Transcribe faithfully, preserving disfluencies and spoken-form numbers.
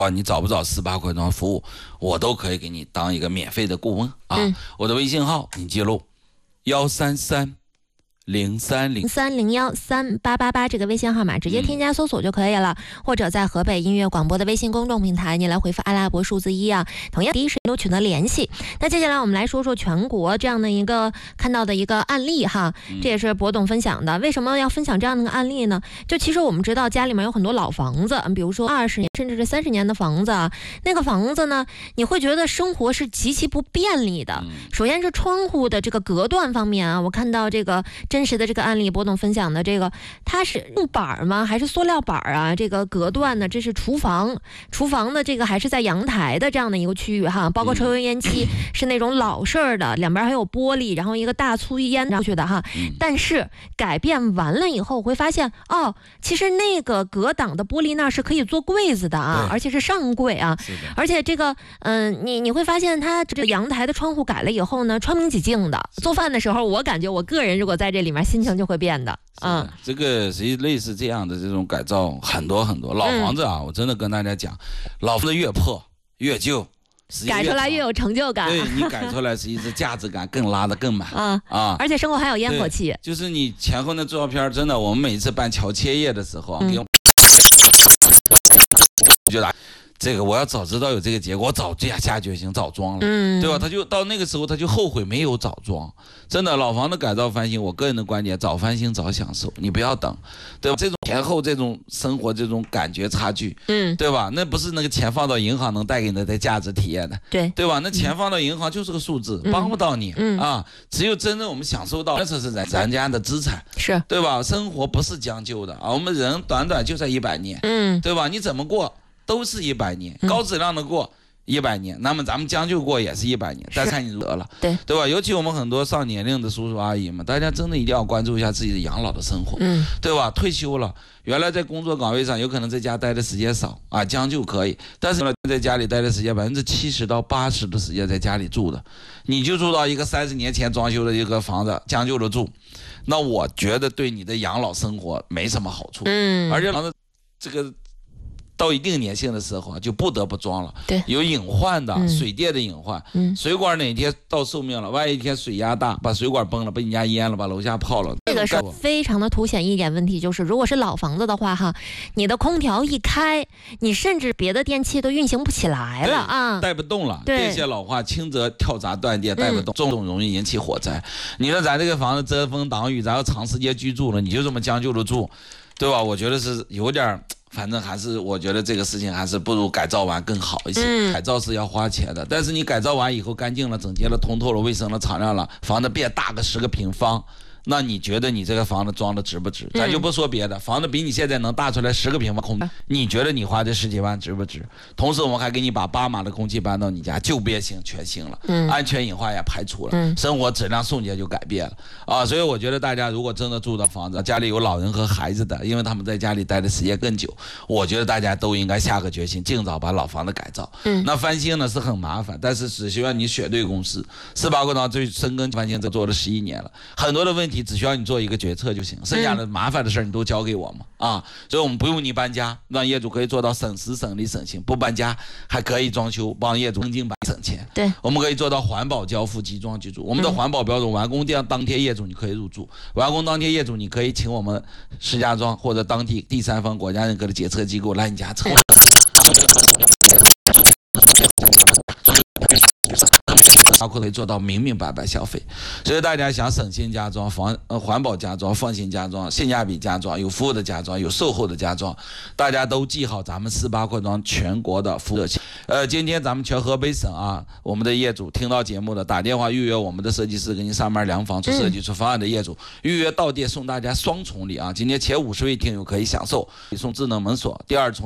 啊，你找不找四八快装服务，我都可以给你当一个免费的顾问啊。嗯、我的微信号你记录幺三三零三零三零幺三八八八这个微信号码，直接添加搜索就可以了，嗯、或者在河北音乐广播的微信公众平台，你来回复阿拉伯数字一啊，同样第一时间都取得联系。那接下来我们来说说全国这样的一个看到的一个案例哈，这也是博董分享的。为什么要分享这样的一个案例呢？就其实我们知道家里面有很多老房子，比如说二十年甚至是三十年的房子啊，那个房子呢，你会觉得生活是极其不便利的。首先是窗户的这个隔断方面啊，我看到这个真实的这个案例，博董分享的这个，它是木板吗？还是塑料板啊？这个隔断呢？这是厨房，厨房的这个还是在阳台的这样的一个区域哈，包括抽油烟机是那种老式儿的，两边还有玻璃，然后一个大粗烟出去的哈。但是改变完了以后，我会发现哦，其实那个隔挡的玻璃那是可以做柜子的啊，而且是上柜啊，而且这个嗯、呃，你你会发现它这个阳台的窗户改了以后呢，窗明几净的。做饭的时候，我感觉我个人如果在这里面心情就会变的。嗯， 这个实际类似这样的这种改造很多很多。老房子啊，嗯、我真的跟大家讲，老房子越破越旧， 改出来越有成就感。 对，你改出来实际是价值感更拉得更满。 啊啊！而且生活还有烟火气。 就是你前后的照片，真的，我们每次办桥切叶的时候，嗯、觉得。这个我要早知道有这个结果，我早下下决心早装了，嗯，对吧？他就到那个时候他就后悔没有早装。真的，老房子改造翻新，我个人的观点，早翻新早享受，你不要等，对吧？这种前后这种生活这种感觉差距，嗯，对吧？那不是那个钱放到银行能带给你的价值体验的， 对对吧？那钱放到银行就是个数字，嗯、帮不到你，嗯啊，只有真正我们享受到，那才是咱咱家的资产， 是对吧？生活不是将就的啊，我们人短短就在一百年，嗯，对吧？你怎么过？都是一百年，高质量的过一百年，那么咱们将就过也是一百年，但看你如何了， 对对吧？尤其我们很多上年龄的叔叔阿姨们，大家真的一定要关注一下自己的养老的生活，嗯，对吧？退休了，原来在工作岗位上有可能在家待的时间少啊，将就可以，但是呢，在家里待的时间百分之七十到八十的时间在家里住的，你就住到一个三十年前装修的一个房子，将就着住，那我觉得对你的养老生活没什么好处，嗯，而且房子这个。到一定年限的时候就不得不装了， 对， 有隐患的，嗯、水电的隐患，嗯，水管哪天到寿命了，万一一天水压大，把水管崩了，被你家淹了，把楼下泡了， 这个是非常的凸显一点问题，就是如果是老房子的话哈，你的空调一开，你甚至别的电器都运行不起来了啊， 带不动了，电线老化，轻则跳闸断电，带不动，重重容易引起火灾。你说咱这个房子遮风挡雨，咱要长时间居住了，你就这么将就着住，对吧？我觉得是有点。反正还是我觉得这个事情还是不如改造完更好一些。嗯、改造是要花钱的，但是你改造完以后干净了、整洁了、通透了、卫生了、敞亮了，房子变大个十个平方。那你觉得你这个房子装的值不值？咱就不说别的，房子比你现在能大出来十个平方空，你觉得你花这十几万值不值？同时我们还给你把八码的空气搬到你家，旧变形全新了，嗯、安全隐患也排除了，嗯、生活质量瞬间就改变了啊！所以我觉得大家如果真的住到房子，家里有老人和孩子的，因为他们在家里待的时间更久，我觉得大家都应该下个决心，尽早把老房子改造。嗯、那翻新呢是很麻烦，但是只希望你选对公司。四八国道最深耕翻新这做了十一年了，很多的问题。只需要你做一个决策就行，剩下的麻烦的事儿你都交给我们啊，所以我们不用你搬家，让业主可以做到省时省力省心，不搬家还可以装修，帮业主更新版省钱。 对，我们可以做到环保交付集装居住，我们的环保标准完工店当天业主你可以入住，完工当天业主你可以请我们石家庄或者当地第三方国家认可的检测机构来你家测。包括可以做到明明白白消费，所以大家想省心家装、防呃环保家装、放心家装、性价比家装、有服务的家装、有售后的家装，大家都记好咱们四八快装全国的服务热线。呃，今天咱们全河北省啊，我们的业主听到节目的，打电话预约我们的设计师给您上门量房出设计出方案的业主，预约到店送大家双重礼啊！今天前五十位听友可以享受送智能门锁，第二重。